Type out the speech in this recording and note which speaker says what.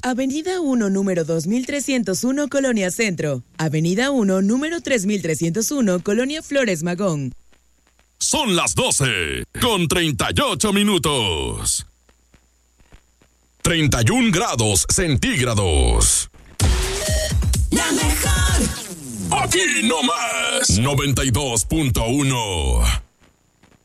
Speaker 1: Avenida 1, número 2301, Colonia Centro. Avenida 1, número 3301, Colonia Flores Magón.
Speaker 2: Son las 12:38. 31 grados centígrados.
Speaker 3: La mejor.
Speaker 2: Aquí nomás. 92.1.